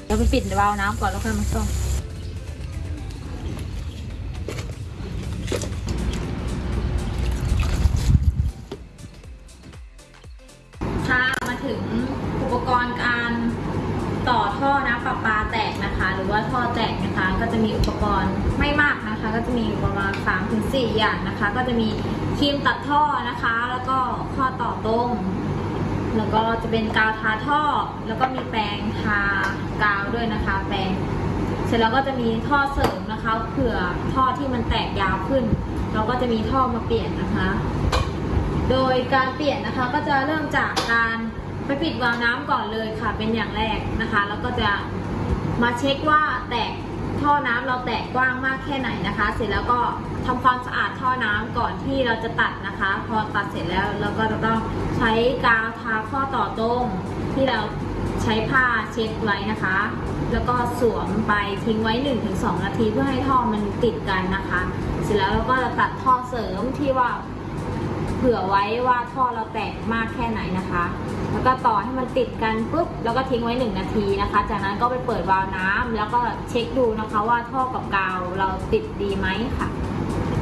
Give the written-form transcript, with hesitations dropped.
เราไปปิดวาล์วน้ำก่อนแล้วค่อยมาซ่อมค่ะมาถึงอุปกรณ์การต่อท่อน้ำประปาแตกนะคะหรือว่าท่อแตกนะคะก็จะมีอุปกรณ์ไม่มากนะคะก็จะมีประมาณ 3-4 อย่างนะคะก็จะมีครีมตัดท่อนะคะแล้วก็ข้อต่อตรงแล้วก็จะเป็นกาวทาท่อแล้วก็มีแปรงทากาวด้วยนะคะแปรงเสร็จแล้วก็จะมีท่อเสริมนะคะเผื่อท่อที่มันแตกยาวขึ้นเราก็จะมีท่อมาเปลี่ยนนะคะโดยการเปลี่ยนนะคะก็จะเริ่มจากการไปปิดวาล์วน้ำก่อนเลยค่ะเป็นอย่างแรกนะคะแล้วก็จะมาเช็คว่าแตกท่อน้ำเราแตกกว้างมากแค่ไหนนะคะเสร็จแล้วก็ทำความสะอาดท่อน้ำก่อนที่เราจะตัดนะคะพอตัดเสร็จแล้วเราก็จะต้องใช้กาวทาข้อต่อตรงที่เราใช้ผ้าเช็ดไว้นะคะแล้วก็สวมไปทิ้งไว้ 1-2 นาทีเพื่อให้ท่อมันติดกันนะคะเสร็จแล้วเราก็จะตัดท่อเสริมที่ว่าเผื่อไว้ว่าท่อเราแตกมากแค่ไหนนะคะแล้วก็ต่อให้มันติดกันปุ๊บแล้วก็ทิ้งไว้1 นาทีนะคะจากนั้นก็ไปเปิดวาล์วน้ำแล้วก็เช็คดูนะคะว่าท่อกับกาวเราติดดีไหมค่ะ